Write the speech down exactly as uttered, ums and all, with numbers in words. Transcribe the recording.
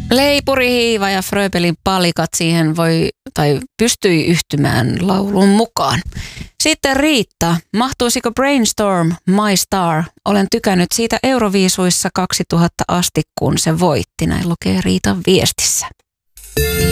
Leipuri Hiiva ja Fröbelin palikat siihen voi tai pystyi yhtymään laulun mukaan. Sitten Riitta, mahtuisiko Brainstorm My Star? Olen tykännyt siitä Euroviisuissa kaksituhatta asti, kun se voitti. Näin lukee Riitan viestissä.